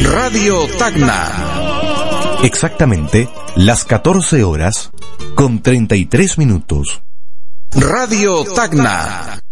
Radio Tacna. Exactamente las 14 horas con 33 minutos. Radio Tacna.